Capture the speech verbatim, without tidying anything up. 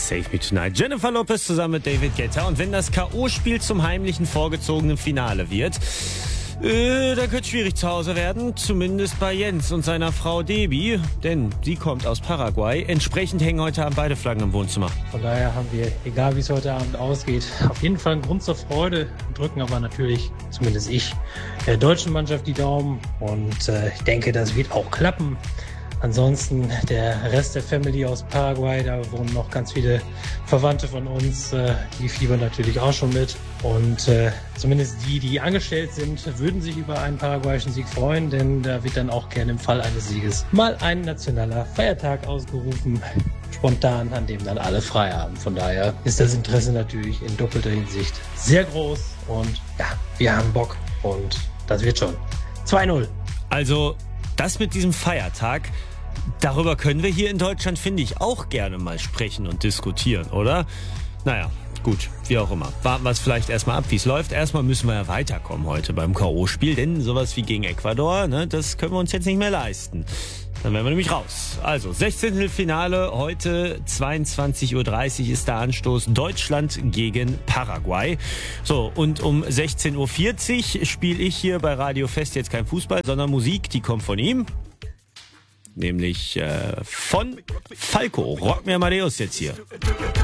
Save Me Tonight. Jennifer Lopez zusammen mit David Guetta. Und wenn das K O-Spiel zum heimlichen vorgezogenen Finale wird, äh, dann könnte es schwierig zu Hause werden. Zumindest bei Jens und seiner Frau Debbie. Denn sie kommt aus Paraguay. Entsprechend hängen heute Abend beide Flaggen im Wohnzimmer. Von daher haben wir, egal wie es heute Abend ausgeht, auf jeden Fall einen Grund zur Freude. Drücken aber natürlich, zumindest ich, der deutschen Mannschaft die Daumen. Und äh, ich denke, das wird auch klappen. Ansonsten der Rest der Family aus Paraguay, da wohnen noch ganz viele Verwandte von uns, äh, die fiebern natürlich auch schon mit. Und äh, zumindest die, die angestellt sind, würden sich über einen paraguayischen Sieg freuen, denn da wird dann auch gerne im Fall eines Sieges mal ein nationaler Feiertag ausgerufen, spontan, an dem dann alle frei haben. Von daher ist das Interesse natürlich in doppelter Hinsicht sehr groß und ja, wir haben Bock und das wird schon. zwei null. Also das mit diesem Feiertag, darüber können wir hier in Deutschland, finde ich, auch gerne mal sprechen und diskutieren, oder? Naja, gut, wie auch immer. Warten wir es vielleicht erstmal ab, wie es läuft. Erstmal müssen wir ja weiterkommen heute beim K O-Spiel, denn sowas wie gegen Ecuador, ne, das können wir uns jetzt nicht mehr leisten. Dann wären wir nämlich raus. Also, Sechzehntelfinale, heute zweiundzwanzig Uhr dreißig ist der Anstoß, Deutschland gegen Paraguay. So, und um sechzehn Uhr vierzig spiele ich hier bei Radio Fest jetzt kein Fußball, sondern Musik, die kommt von ihm. Nämlich äh, von Falco. Rock mir Amadeus jetzt hier.